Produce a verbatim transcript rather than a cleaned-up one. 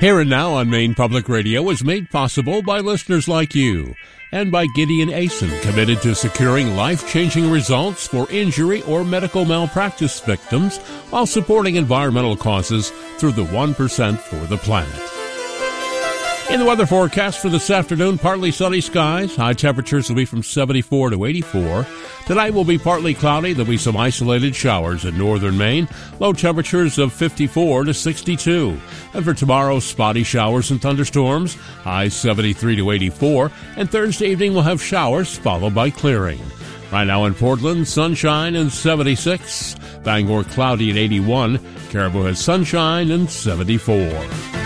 Here and Now on Maine Public Radio is made possible by listeners like you and by Gideon Asen, committed to securing life-changing results for injury or medical malpractice victims while supporting environmental causes through the one percent for the planet. In the weather forecast for this afternoon, partly sunny skies. High temperatures will be from seventy-four to eighty-four. Tonight will be partly cloudy. There'll be some isolated showers in northern Maine. Low temperatures of fifty-four to sixty-two. And for tomorrow, spotty showers and thunderstorms. Highs seventy-three to eighty-four. And Thursday evening we'll have showers followed by clearing. Right now in Portland, sunshine and seventy-six. Bangor cloudy at eighty-one. Caribou has sunshine and seventy-four.